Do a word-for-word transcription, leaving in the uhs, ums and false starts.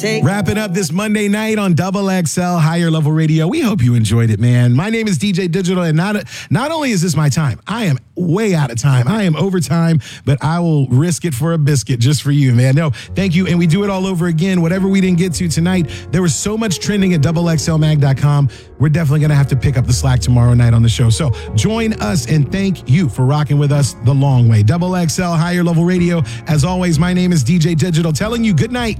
Take Wrapping up this Monday night on Double X L Higher Level Radio. We hope you enjoyed it, man. My name is D J Digital, and not not only is this my time, I am way out of time. I am over time, but I will risk it for a biscuit just for you, man. No, thank you. And we do it all over again. Whatever we didn't get to tonight, there was so much trending at double x l mag dot com. We're definitely going to have to pick up the slack tomorrow night on the show. So join us, and thank you for rocking with us the long way. Double X L Higher Level Radio. As always, my name is D J Digital, telling you good night.